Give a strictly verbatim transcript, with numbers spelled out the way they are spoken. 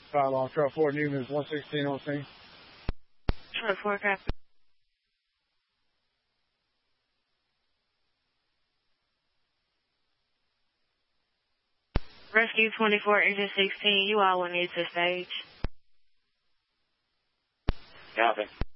five on Trail four, Newman is one sixteen on scene. Trail four, copy. Rescue twenty-four, Agent sixteen, you all will need to stage. Copy.